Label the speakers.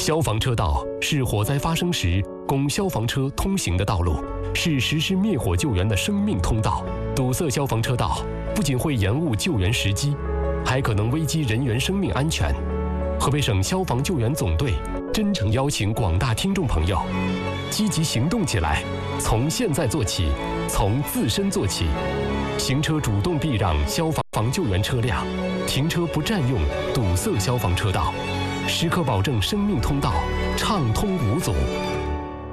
Speaker 1: 消防车道是火灾发生时供消防车通行的道路，是实施灭火救援的生命通道。堵塞消防车道不仅会延误救援时机，还可能危及人员生命安全。河北省消防救援总队真诚邀请广大听众朋友积极行动起来，从现在做起，从自身做起。行车主动避让消防救援车辆，停车不占用堵塞消防车道，时刻保证生命通道畅通无阻。